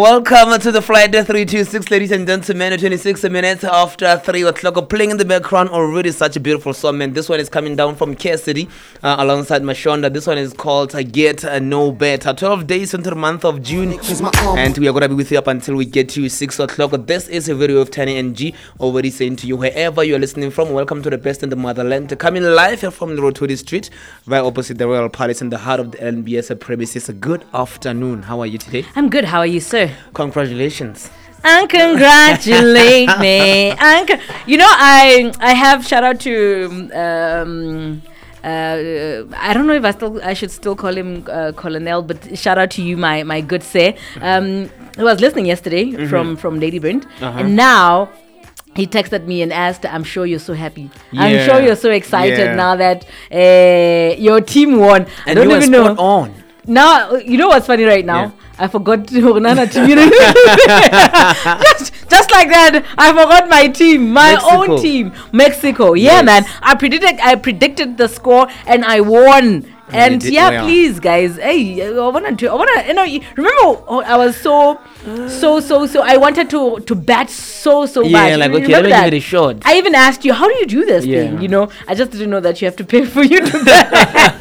Welcome to the flight 326, ladies and gentlemen. 26 minutes after 3 o'clock. Playing in the background already such a beautiful song, man. This one is coming down from Cassidy alongside Mashonda. This one is called Get No Better. 12 days into the month of June, and we are going to be with you up until we get to 6 o'clock. This is a video of Tani NG, already saying to you, wherever you are listening from, welcome to the best in the motherland. Coming live here from the Rotary Street, right opposite the Royal Palace in the heart of the NBS premises. Good afternoon. How are you today? I'm good. How are you, sir? Congratulations. And congratulate me. I have shout out to I don't know if I should still call him Colonel, but shout out to you, my good sir. I was listening yesterday from Lady Brent, and now he texted me and asked, I'm sure you're so happy. Yeah. I'm sure you're so excited now that your team won. And I don't even know. On. Now, you know what's funny right now? Yeah. I forgot Nana team. just like that, I forgot my team, own team, Mexico. Yeah, yes. Man. I predicted the score and I won. And please, guys. Hey, I wanna. Remember, I was so. I wanted to bat so much. Yeah, like okay, let me give it a shot. I even asked you, how do you do this thing? You know, I just didn't know that you have to pay for you to bet.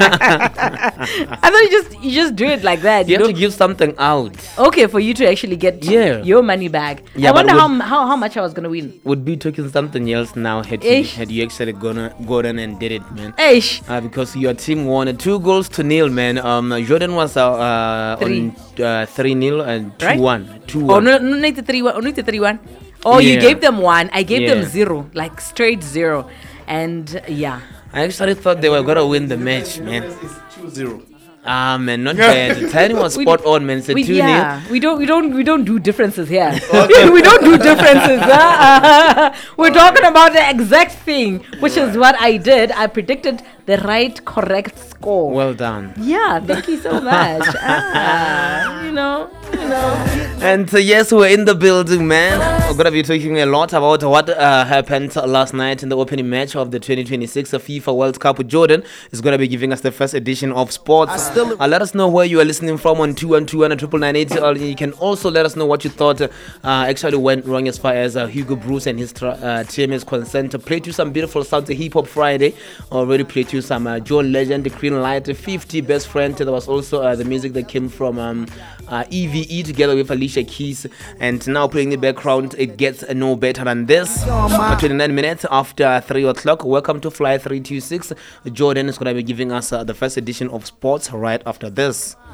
I thought you just do it like that. You have to give something out. Okay, for you to actually get your money back. Yeah, I wonder how much I was gonna win. Would be taking something else now had you actually gone and did it, man. Because your team won 2-0, man. Jordan was on 3-0 and 2-1. 2-1. Oh, no, 3-1. Oh, yeah. You gave them 1. I gave them 0, like straight 0. And yeah. I actually thought they were going to win the match, man. It's 2-0. Man, not bad. Tiny was spot on, man. It's 2-0. Yeah, we don't do differences here. We don't do differences. We're talking about the exact thing, which is what I did. I predicted the correct score. Well done. Yeah, thank you so much. You know. And yes, we're in the building, man. We're gonna be talking a lot about what happened last night in the opening match of the 2026 FIFA World Cup. Jordan is gonna be giving us the first edition of sports. Let us know where you are listening from on 2121-998. You can also let us know what you thought actually went wrong as far as Hugo Bruce and his team is concerned. Played you some beautiful sounds of Hip Hop Friday. Already played you some John Legend, The Green Light, 50 Best Friend. There was also the music that came from EVE together with Alicia Keys. And now playing in the background, it gets no better than this. 29 minutes after 3 o'clock. Welcome to Fly 326. Jordan is going to be giving us the first edition of sports right after this.